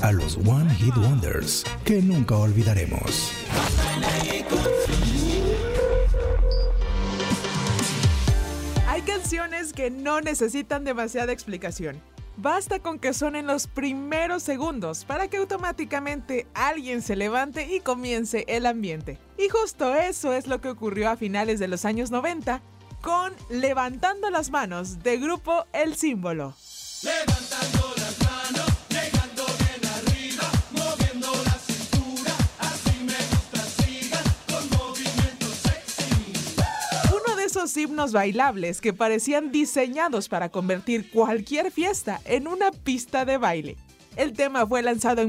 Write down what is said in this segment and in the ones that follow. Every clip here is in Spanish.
a los One Hit Wonders que nunca olvidaremos. Hay canciones que no necesitan demasiada explicación. Basta con que suenen los primeros segundos para que automáticamente alguien se levante y comience el ambiente. Y justo eso es lo que ocurrió a finales de los años 90 con Levantando las Manos de grupo El Símbolo. Levantando las manos, llegando bien arriba, moviendo la cintura, así me gusta, sigan con movimientos sexy. Uno de esos himnos bailables que parecían diseñados para convertir cualquier fiesta en una pista de baile. El tema fue lanzado en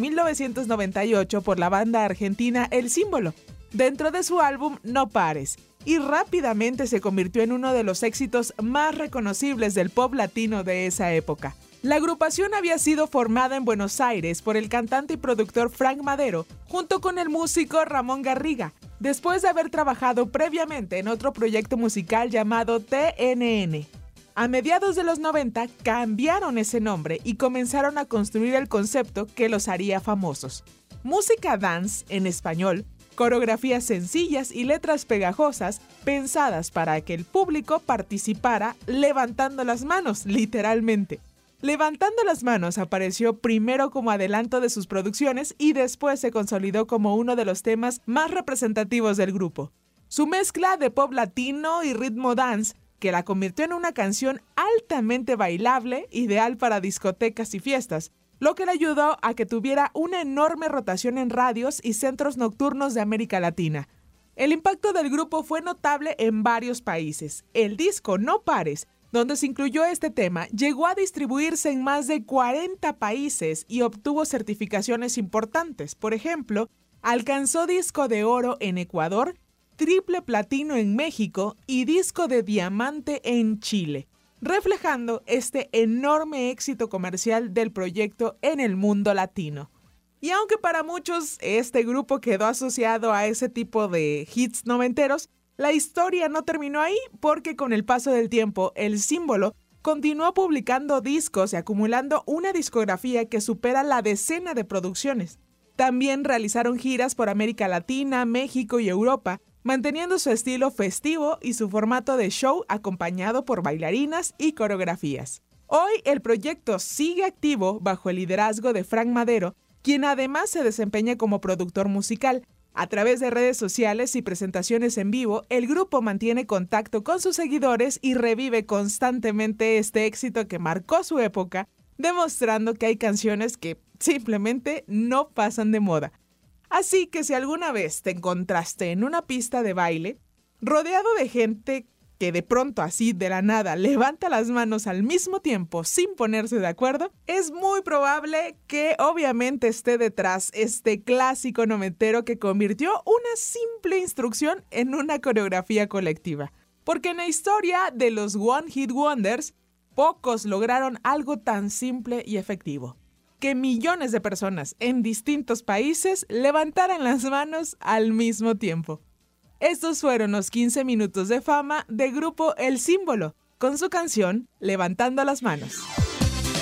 1998 por la banda argentina El Símbolo, dentro de su álbum No Pares, y rápidamente se convirtió en uno de los éxitos más reconocibles del pop latino de esa época. La agrupación había sido formada en Buenos Aires por el cantante y productor Frank Madero, junto con el músico Ramón Garriga, después de haber trabajado previamente en otro proyecto musical llamado TNN. A mediados de los 90 cambiaron ese nombre y comenzaron a construir el concepto que los haría famosos. Música dance en español, coreografías sencillas y letras pegajosas pensadas para que el público participara levantando las manos, literalmente. Levantando las Manos apareció primero como adelanto de sus producciones y después se consolidó como uno de los temas más representativos del grupo. Su mezcla de pop latino y ritmo dance, que la convirtió en una canción altamente bailable, ideal para discotecas y fiestas, lo que le ayudó a que tuviera una enorme rotación en radios y centros nocturnos de América Latina. El impacto del grupo fue notable en varios países. El disco No Pares, donde se incluyó este tema, llegó a distribuirse en más de 40 países y obtuvo certificaciones importantes. Por ejemplo, alcanzó disco de oro en Ecuador, triple platino en México y disco de diamante en Chile, reflejando este enorme éxito comercial del proyecto en el mundo latino. Y aunque para muchos este grupo quedó asociado a ese tipo de hits noventeros, la historia no terminó ahí, porque con el paso del tiempo, El Símbolo continuó publicando discos y acumulando una discografía que supera la decena de producciones. También realizaron giras por América Latina, México y Europa, manteniendo su estilo festivo y su formato de show acompañado por bailarinas y coreografías. Hoy el proyecto sigue activo bajo el liderazgo de Frank Madero, quien además se desempeña como productor musical. A través de redes sociales y presentaciones en vivo, el grupo mantiene contacto con sus seguidores y revive constantemente este éxito que marcó su época, demostrando que hay canciones que simplemente no pasan de moda. Así que si alguna vez te encontraste en una pista de baile, rodeado de gente que de pronto así de la nada levanta las manos al mismo tiempo sin ponerse de acuerdo, es muy probable que obviamente esté detrás este clásico noventero que convirtió una simple instrucción en una coreografía colectiva. Porque en la historia de los One Hit Wonders, pocos lograron algo tan simple y efectivo: que millones de personas en distintos países levantaran las manos al mismo tiempo. Estos fueron los 15 minutos de fama de grupo El Símbolo, con su canción Levantando las Manos.